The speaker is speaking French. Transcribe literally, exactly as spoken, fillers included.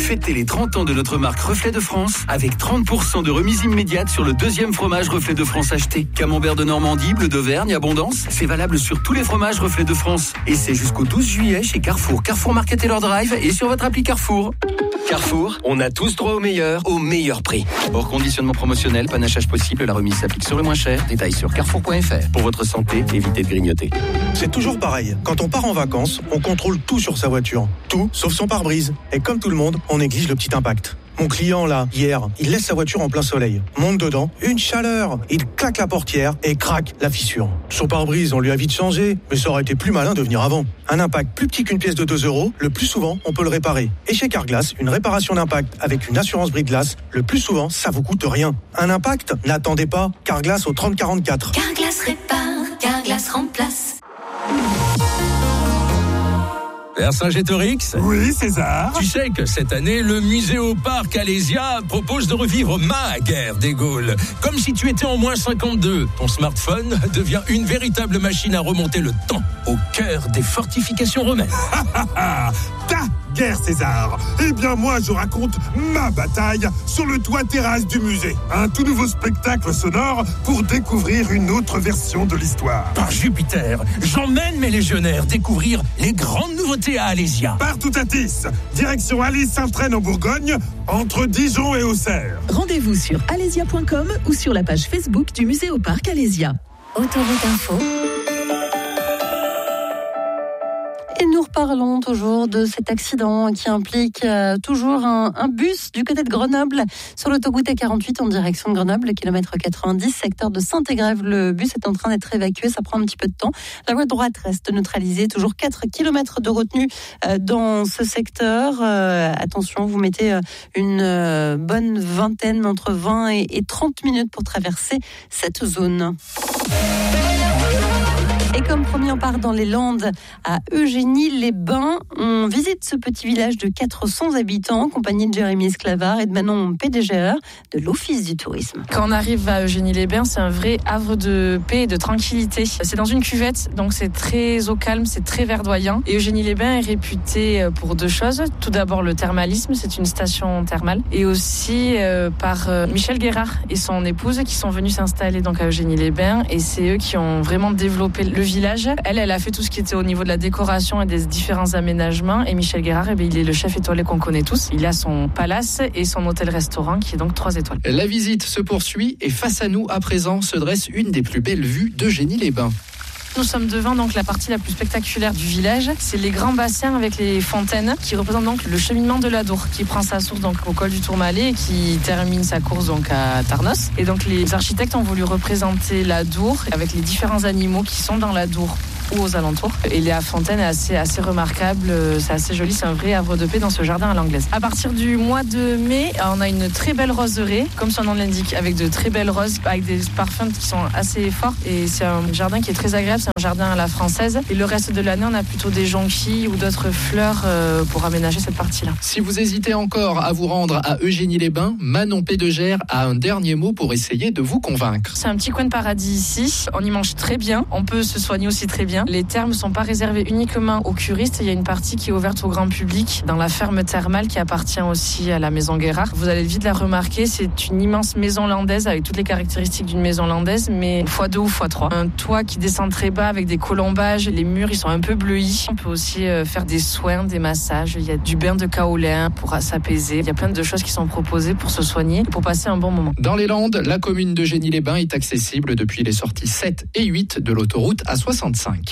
Fêtez les trente ans de notre marque Reflet de France avec trente pour cent de remise immédiate sur le deuxième fromage Reflet de France acheté. Camembert de Normandie, bleu d'Auvergne, Abondance, c'est valable sur tous les fromages Reflet de France. Et c'est jusqu'au douze juillet chez Carrefour, Carrefour Market et leur Drive et sur votre appli Carrefour. Carrefour, on a tous droit au meilleur, au meilleur prix. Hors conditionnement promotionnel, panachage possible, la remise s'applique sur le moins cher. Détails sur carrefour point f r. Pour votre santé, évitez de grignoter. C'est toujours pareil. Quand on part en vacances, on contrôle tout sur sa voiture. Tout, sauf son pare-brise. Et comme tout le monde, on néglige le petit impact. Mon client, là, hier, il laisse sa voiture en plein soleil. Monte dedans, une chaleur. Il claque la portière et craque la fissure. Son pare-brise, on lui a vite changé, mais ça aurait été plus malin de venir avant. Un impact plus petit qu'une pièce de deux euros, le plus souvent, on peut le réparer. Et chez Carglass, une réparation d'impact avec une assurance brise-glace, le plus souvent, ça vous coûte rien. Un impact? N'attendez pas. Carglass au trente quarante-quatre. Carglass répare, Carglass remplace. Vercingétorix ? Oui, César. Tu sais que cette année, le Muséoparc Alésia propose de revivre ma guerre des Gaules. Comme si tu étais en moins cinquante-deux. Ton smartphone devient une véritable machine à remonter le temps, au cœur des fortifications romaines. Ta guerre, César. Eh bien, moi, je raconte ma bataille sur le toit terrasse du musée. Un tout nouveau spectacle sonore pour découvrir une autre version de l'histoire. Par Jupiter, j'emmène mes légionnaires découvrir les grandes nouveautés à Alésia. Partout à Tis, direction Alès-Saint-Traine en Bourgogne, entre Dijon et Auxerre. Rendez-vous sur alésia point com ou sur la page Facebook du Muséoparc Alésia. Autoroute Info. Et nous reparlons toujours de cet accident qui implique euh, toujours un, un bus du côté de Grenoble sur l'autoroute A quarante-huit en direction de Grenoble, kilomètre quatre-vingt-dix, secteur de Saint-Égrève. Le bus est en train d'être évacué, ça prend un petit peu de temps. La voie droite reste neutralisée, toujours quatre kilomètres de retenue euh, dans ce secteur. Euh, attention, vous mettez euh, une euh, bonne vingtaine, entre vingt et, et trente minutes pour traverser cette zone. Et comme promis, on part dans les Landes à Eugénie-les-Bains. On visite ce petit village de quatre cents habitants, en compagnie de Jérémy Esclavard et de Manon, P D G R de l'Office du tourisme. Quand on arrive à Eugénie-les-Bains, c'est un vrai havre de paix et de tranquillité. C'est dans une cuvette, donc c'est très au calme, c'est très verdoyant. Et Eugénie-les-Bains est réputé pour deux choses. Tout d'abord, le thermalisme, c'est une station thermale. Et aussi euh, par euh, Michel Guérard et son épouse qui sont venus s'installer donc à Eugénie-les-Bains. Et c'est eux qui ont vraiment développé le village. Elle, elle a fait tout ce qui était au niveau de la décoration et des différents aménagements. Et Michel Guérard, eh bien, il est le chef étoilé qu'on connaît tous. Il a son palace et son hôtel-restaurant qui est donc trois étoiles. La visite se poursuit et face à nous, à présent, se dresse une des plus belles vues d'Eugénie-les-Bains. Nous sommes devant donc la partie la plus spectaculaire du village. C'est les grands bassins avec les fontaines qui représentent donc le cheminement de l'Adour qui prend sa source donc au col du Tourmalet et qui termine sa course donc à Tarnos. Et donc les architectes ont voulu représenter l'Adour avec les différents animaux qui sont dans l'Adour ou aux alentours. Et la fontaine est assez, assez remarquable, c'est assez joli, c'est un vrai havre de paix dans ce jardin à l'anglaise. À partir du mois de mai, on a une très belle roseraie, comme son nom l'indique, avec de très belles roses, avec des parfums qui sont assez forts. Et c'est un jardin qui est très agréable, c'est un jardin à la française. Et le reste de l'année, on a plutôt des jonquilles ou d'autres fleurs euh, pour aménager cette partie-là. Si vous hésitez encore à vous rendre à Eugénie-les-Bains, Manon P D G R a un dernier mot pour essayer de vous convaincre. C'est un petit coin de paradis ici, on y mange très bien, on peut se soigner aussi très bien. Les thermes ne sont pas réservés uniquement aux curistes. Il y a une partie qui est ouverte au grand public dans la ferme thermale qui appartient aussi à la maison Guérard. Vous allez vite la remarquer, c'est une immense maison landaise avec toutes les caractéristiques d'une maison landaise, mais fois deux ou fois trois. Un toit qui descend très bas avec des colombages. Les murs, ils sont un peu bleuis. On peut aussi faire des soins, des massages. Il y a du bain de kaolin pour s'apaiser. Il y a plein de choses qui sont proposées pour se soigner, pour passer un bon moment. Dans les Landes, la commune d'Eugénie-les-Bains est accessible depuis les sorties sept et huit de l'autoroute A soixante-cinq.